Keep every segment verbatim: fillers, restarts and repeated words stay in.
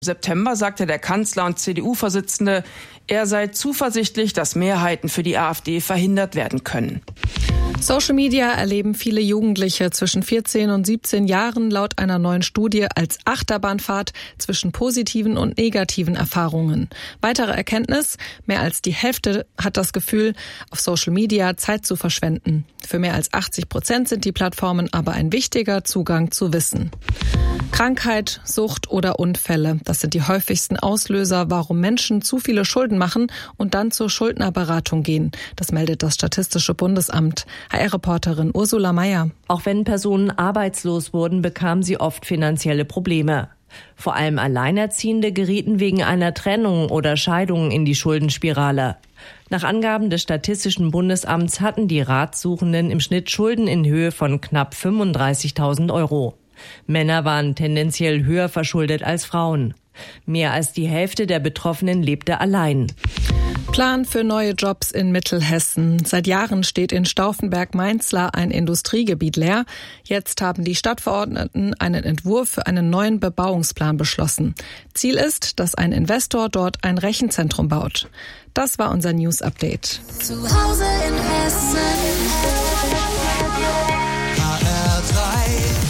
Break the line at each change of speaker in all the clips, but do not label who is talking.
Im September sagte der Kanzler und C D U-Vorsitzende, er sei zuversichtlich, dass Mehrheiten für die AfD verhindert werden können.
Social Media erleben viele Jugendliche zwischen vierzehn und siebzehn Jahren laut einer neuen Studie als Achterbahnfahrt zwischen positiven und negativen Erfahrungen. Weitere Erkenntnis: Mehr als die Hälfte hat das Gefühl, auf Social Media Zeit zu verschwenden. Für mehr als achtzig Prozent sind die Plattformen aber ein wichtiger Zugang zu Wissen. Krankheit, Sucht oder Unfälle, das sind die häufigsten Auslöser, warum Menschen zu viele Schulden machen und dann zur Schuldnerberatung gehen. Das meldet das Statistische Bundesamt. H R-Reporterin Ursula Meier.
Auch wenn Personen arbeitslos wurden, bekamen sie oft finanzielle Probleme. Vor allem Alleinerziehende gerieten wegen einer Trennung oder Scheidung in die Schuldenspirale. Nach Angaben des Statistischen Bundesamts hatten die Ratsuchenden im Schnitt Schulden in Höhe von knapp fünfunddreißigtausend Euro. Männer waren tendenziell höher verschuldet als Frauen. Mehr als die Hälfte der Betroffenen lebte allein.
Plan für neue Jobs in Mittelhessen. Seit Jahren steht in Stauffenberg-Mainzlar ein Industriegebiet leer. Jetzt haben die Stadtverordneten einen Entwurf für einen neuen Bebauungsplan beschlossen. Ziel ist, dass ein Investor dort ein Rechenzentrum baut. Das war unser News-Update.
Zu Hause in Hessen. H R drei.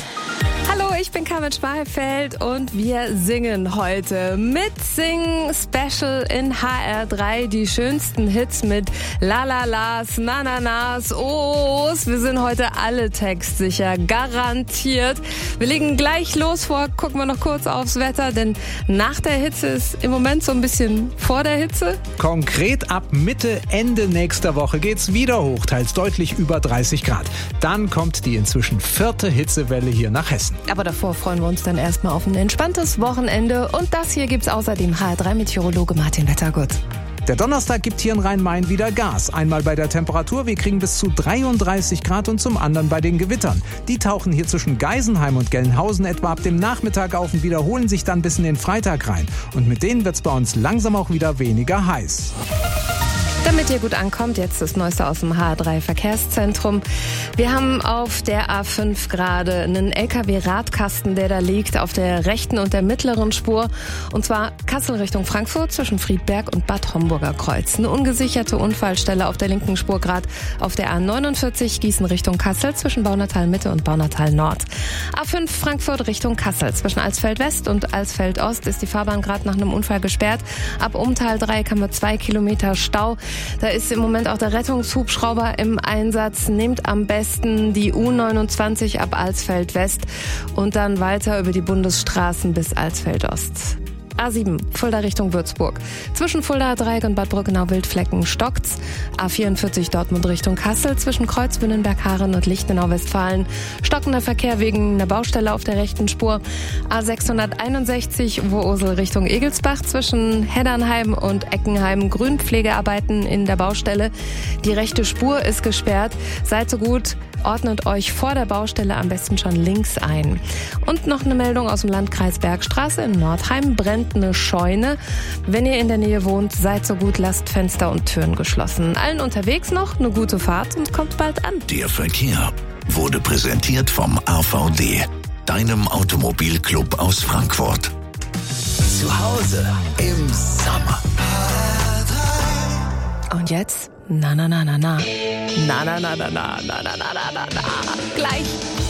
Ich bin Carmen Schmalfeld und wir singen heute mit Sing Special in H R drei die schönsten Hits mit La La Las, Na Na Nas, Ohs. Wir sind heute alle textsicher, garantiert. Wir legen gleich los, vor, gucken wir noch kurz aufs Wetter, denn nach der Hitze ist im Moment so ein bisschen vor der Hitze.
Konkret ab Mitte, Ende nächster Woche geht's wieder hoch, teils deutlich über dreißig Grad. Dann kommt die inzwischen vierte Hitzewelle hier nach Hessen.
Aber davor freuen wir uns dann erstmal auf ein entspanntes Wochenende. Und das hier gibt's außerdem H R drei Meteorologe Martin Wettergut.
Der Donnerstag gibt hier in Rhein-Main wieder Gas. Einmal bei der Temperatur, wir kriegen bis zu dreiunddreißig Grad und zum anderen bei den Gewittern. Die tauchen hier zwischen Geisenheim und Gelnhausen etwa ab dem Nachmittag auf und wiederholen sich dann bis in den Freitag rein. Und mit denen wird's bei uns langsam auch wieder weniger heiß.
Damit ihr gut ankommt, jetzt das Neueste aus dem H R drei Verkehrszentrum. Wir haben auf der A fünf gerade einen L K W-Radkasten, der da liegt auf der rechten und der mittleren Spur. Und zwar Kassel Richtung Frankfurt zwischen Friedberg und Bad Homburger Kreuz. Eine ungesicherte Unfallstelle auf der linken Spur gerade auf der A neunundvierzig Gießen Richtung Kassel zwischen Baunatal Mitte und Baunatal Nord. A fünf Frankfurt Richtung Kassel zwischen Alsfeld West und Alsfeld Ost ist die Fahrbahn gerade nach einem Unfall gesperrt. Ab Umtal drei kann man zwei Kilometer Stau. Da ist im Moment auch der Rettungshubschrauber im Einsatz. Nehmt am besten die U neunundzwanzig ab Alsfeld West und dann weiter über die Bundesstraßen bis Alsfeld Ost. A sieben, Fulda Richtung Würzburg. Zwischen Fulda Dreieck und Bad Brückenau-Wildflecken stockt's. A vierundvierzig Dortmund Richtung Kassel zwischen Kreuzbünnenberg-Haaren und Lichtenau-Westfalen. Stockender Verkehr wegen einer Baustelle auf der rechten Spur. A sechshunderteinundsechzig Vohrursel Richtung Egelsbach zwischen Heddernheim und Eckenheim. Grünpflegearbeiten in der Baustelle. Die rechte Spur ist gesperrt. Seid so gut, ordnet euch vor der Baustelle am besten schon links ein. Und noch eine Meldung aus dem Landkreis Bergstraße in Nordheim. Brennt eine Scheune. Wenn ihr in der Nähe wohnt, seid so gut, lasst Fenster und Türen geschlossen. Allen unterwegs noch eine gute Fahrt und kommt bald an.
Der Verkehr wurde präsentiert vom A V D, deinem Automobilclub aus Frankfurt.
Zu Hause im Sommer.
Und jetzt? Na, na, na, na, na. Na, na, na, na, na, na, na, na, na, na. Gleich.